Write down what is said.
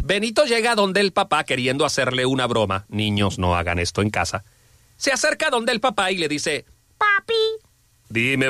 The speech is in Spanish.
Benito llega donde el papá queriendo hacerle una broma. Niños, no hagan esto en casa. Se acerca donde el papá y le dice: Papi. Dime,